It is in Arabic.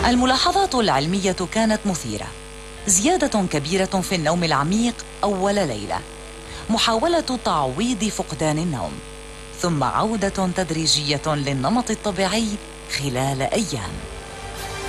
الملاحظات العلمية كانت مثيرة: زيادة كبيرة في النوم العميق أول ليلة، محاولة تعويض فقدان النوم، ثم عودة تدريجية للنمط الطبيعي خلال أيام.